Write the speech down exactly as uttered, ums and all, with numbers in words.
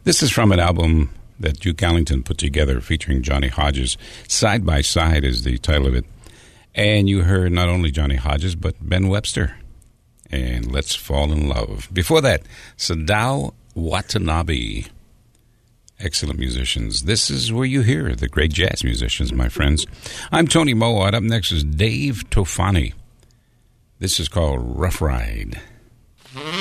This is from an album that Duke Ellington put together featuring Johnny Hodges. Side by Side is the title of it. And you heard not only Johnny Hodges, but Ben Webster. And Let's Fall in Love. Before that, Sadao Watanabe. Excellent musicians. This is where you hear the great jazz musicians, my friends. I'm Tony Mowat. Up next is Dave Tofani. This is called Rough Ride.